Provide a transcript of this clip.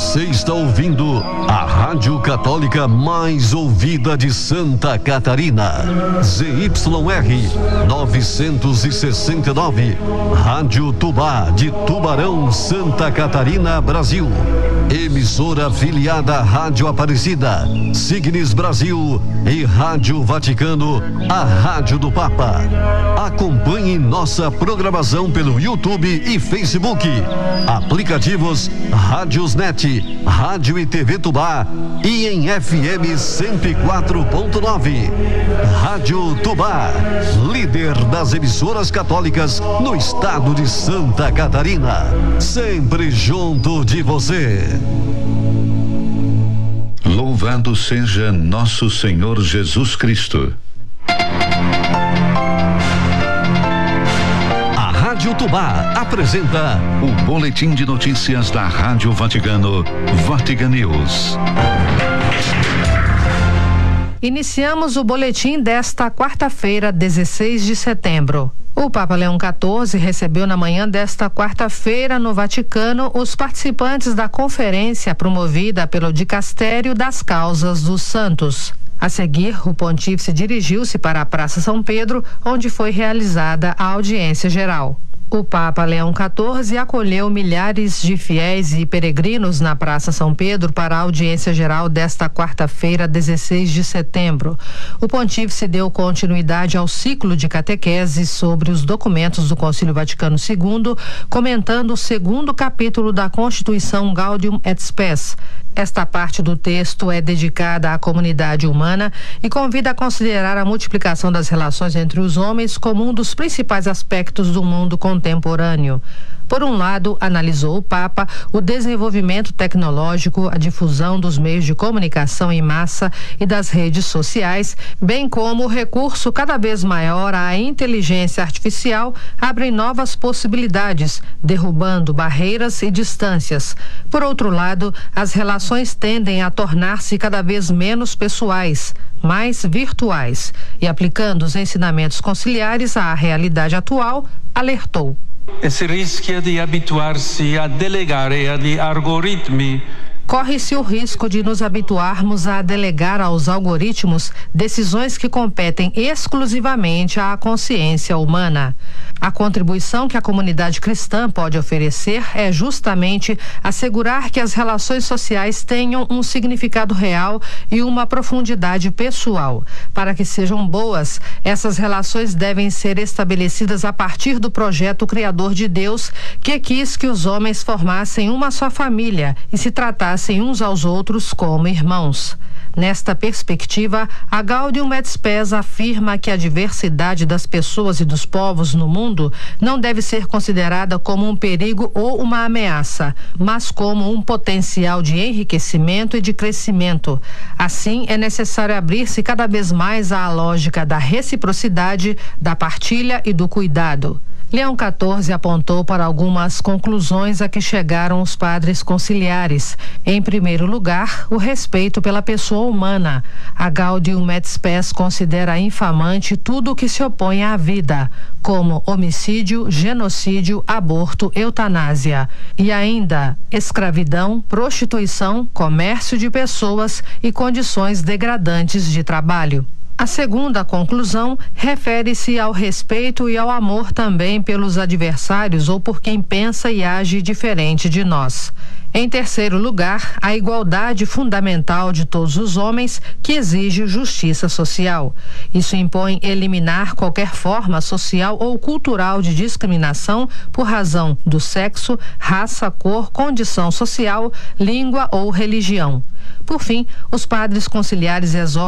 Você está ouvindo a Rádio Católica mais ouvida de Santa Catarina. ZYR 969, Rádio Tubá de Tubarão, Santa Catarina, Brasil. Emissora afiliada à Rádio Aparecida, Signes Brasil e Rádio Vaticano, a Rádio do Papa. Acompanhe nossa programação pelo YouTube e Facebook. Aplicativos Rádiosnet, Rádio e TV Tubá e em FM 104.9. Rádio Tubá, líder das emissoras católicas no estado de Santa Catarina. Sempre junto de você. Louvado seja nosso Senhor Jesus Cristo. A Rádio Tubá apresenta o boletim de notícias da Rádio Vaticano, Vatican News. Iniciamos o boletim desta quarta-feira, 16 de setembro. O Papa Leão XIV recebeu na manhã desta quarta-feira no Vaticano os participantes da conferência promovida pelo Dicastério das Causas dos Santos. A seguir, o pontífice dirigiu-se para a Praça São Pedro, onde foi realizada a audiência geral. O Papa Leão XIV acolheu milhares de fiéis e peregrinos na Praça São Pedro para a audiência geral desta quarta-feira, 16 de setembro. O pontífice deu continuidade ao ciclo de catequese sobre os documentos do Concílio Vaticano II, comentando o segundo capítulo da Constituição Gaudium et Spes. Esta parte do texto é dedicada à comunidade humana e convida a considerar a multiplicação das relações entre os homens como um dos principais aspectos do mundo contemporâneo. Por um lado, analisou o Papa o desenvolvimento tecnológico, a difusão dos meios de comunicação em massa e das redes sociais, bem como o recurso cada vez maior à inteligência artificial abrem novas possibilidades, derrubando barreiras e distâncias. Por outro lado, as relações tendem a tornar-se cada vez menos pessoais, mais virtuais, e aplicando os ensinamentos conciliares à realidade atual, alertou. E si rischia di abituarsi a delegare agli algoritmi. Corre-se o risco de nos habituarmos a delegar aos algoritmos decisões que competem exclusivamente à consciência humana. A contribuição que a comunidade cristã pode oferecer é justamente assegurar que as relações sociais tenham um significado real e uma profundidade pessoal. Para que sejam boas, essas relações devem ser estabelecidas a partir do projeto criador de Deus, que quis que os homens formassem uma só família e se tratassem uns aos outros como irmãos. Nesta perspectiva, a Gaudium et Spes afirma que a diversidade das pessoas e dos povos no mundo não deve ser considerada como um perigo ou uma ameaça, mas como um potencial de enriquecimento e de crescimento. Assim, é necessário abrir-se cada vez mais à lógica da reciprocidade, da partilha e do cuidado. Leão XIV apontou para algumas conclusões a que chegaram os padres conciliares. Em primeiro lugar, o respeito pela pessoa humana. A Gaudium et Spes considera infamante tudo o que se opõe à vida, como homicídio, genocídio, aborto, eutanásia. E ainda, escravidão, prostituição, comércio de pessoas e condições degradantes de trabalho. A segunda conclusão refere-se ao respeito e ao amor também pelos adversários ou por quem pensa e age diferente de nós. Em terceiro lugar, a igualdade fundamental de todos os homens, que exige justiça social. Isso impõe eliminar qualquer forma social ou cultural de discriminação por razão do sexo, raça, cor, condição social, língua ou religião. Por fim, os padres conciliares exortam